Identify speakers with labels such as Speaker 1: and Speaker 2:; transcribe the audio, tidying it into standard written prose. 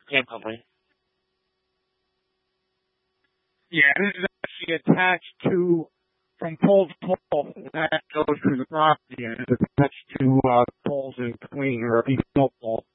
Speaker 1: Probably.
Speaker 2: Yeah, this is actually attached to, from pole to pole, that goes through the property, and it's attached to poles in between, or at least no pole.